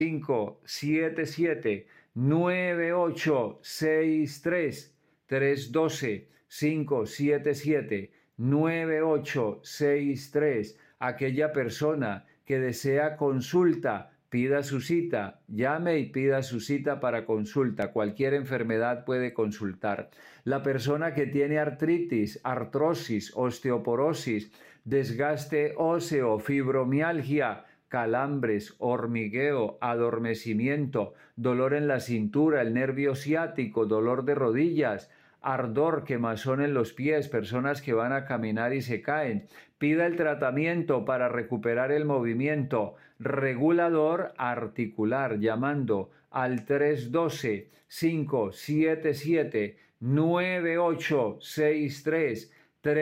577 9863 312 577 9863. Aquella persona que desea consulta, pida su cita, llame y pida su cita para consulta. Cualquier enfermedad puede consultar. La persona que tiene artritis, artrosis, osteoporosis, desgaste óseo, fibromialgia, calambres, hormigueo, adormecimiento, dolor en la cintura, el nervio ciático, dolor de rodillas, ardor, quemazón en los pies, personas que van a caminar y se caen. Pida el tratamiento para recuperar el movimiento. Regulador articular, llamando al 312-577-9863.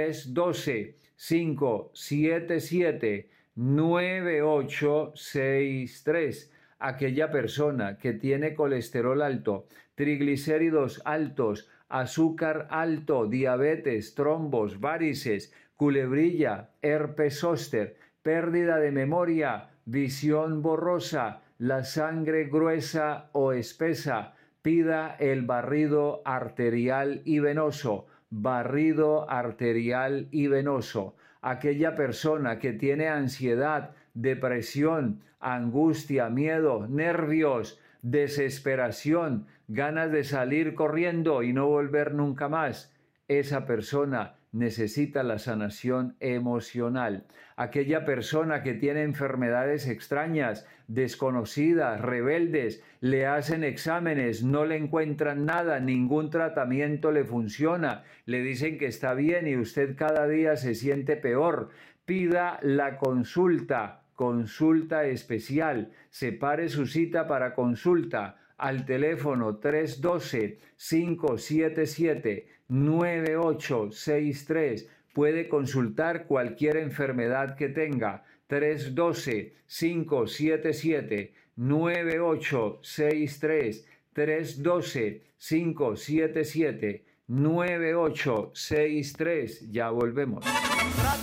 312-577-9863. Aquella persona que tiene colesterol alto, triglicéridos altos, azúcar alto, diabetes, trombos, varices, culebrilla, herpes zóster, pérdida de memoria, visión borrosa, la sangre gruesa o espesa, pida el barrido arterial y venoso. Barrido arterial y venoso. Aquella persona que tiene ansiedad, depresión, angustia, miedo, nervios, desesperación, ganas de salir corriendo y no volver nunca más. Esa persona necesita la sanación emocional. Aquella persona que tiene enfermedades extrañas, desconocidas, rebeldes, le hacen exámenes, no le encuentran nada, ningún tratamiento le funciona, le dicen que está bien y usted cada día se siente peor. Pida la consulta especial. Separe su cita para consulta al teléfono 312-577-9863. Puede consultar cualquier enfermedad que tenga. 312-577-9863. 312-577-9863. Ya volvemos.